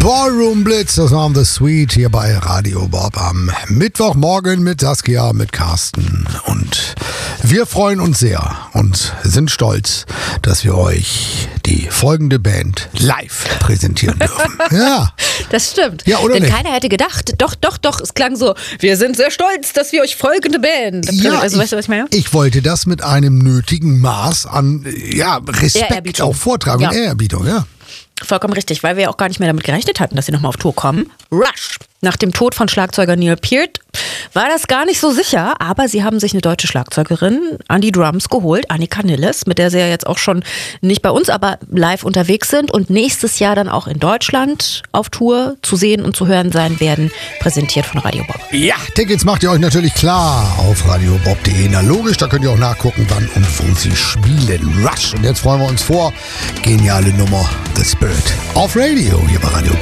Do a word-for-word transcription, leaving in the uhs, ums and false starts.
Ballroom Blitz, das war The Sweet hier bei Radio Bob am Mittwochmorgen mit Saskia, mit Carsten. Und wir freuen uns sehr und sind stolz, dass wir euch die folgende Band live präsentieren dürfen. Ja. Das stimmt. Ja, oder Denn nicht? keiner hätte gedacht, doch, doch, doch, es klang so, wir sind sehr stolz, dass wir euch folgende Band. Ja, also, ich, weißt du, was ich meine? ich wollte das mit einem nötigen Maß an ja, Respekt Ehrerbietung. auch vortragen. Ja. Und Ehrerbietung, ja. Vollkommen richtig, weil wir ja auch gar nicht mehr damit gerechnet hatten, dass sie nochmal auf Tour kommen. Rush. Nach dem Tod von Schlagzeuger Neil Peart war das gar nicht so sicher, aber sie haben sich eine deutsche Schlagzeugerin an die Drums geholt, Annika Nilles, mit der sie ja jetzt auch schon nicht bei uns, aber live unterwegs sind und nächstes Jahr dann auch in Deutschland auf Tour zu sehen und zu hören sein werden, präsentiert von Radio Bob. Ja, Tickets macht ihr euch natürlich klar auf radiobob punkt de. Na logisch, da könnt ihr auch nachgucken, wann und wo sie spielen. Rush. Und jetzt freuen wir uns vor. Geniale Nummer, The Spirit. Auf Radio, hier bei Radio Bob.